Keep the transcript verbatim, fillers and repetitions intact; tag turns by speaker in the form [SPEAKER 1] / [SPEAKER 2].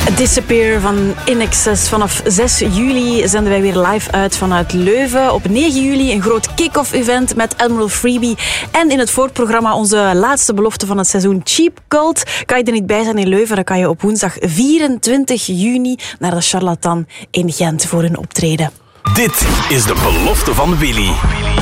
[SPEAKER 1] Disappear van In Excess. Vanaf zes juli zenden wij weer live uit vanuit Leuven. Op negen juli een groot kick-off event met Admiral Freebie. En in het voorprogramma onze laatste belofte van het seizoen Cheap Cult. Kan je er niet bij zijn in Leuven, dan kan je op woensdag vierentwintig juni naar de Charlatan in Gent voor een optreden.
[SPEAKER 2] Dit is de belofte van Willy.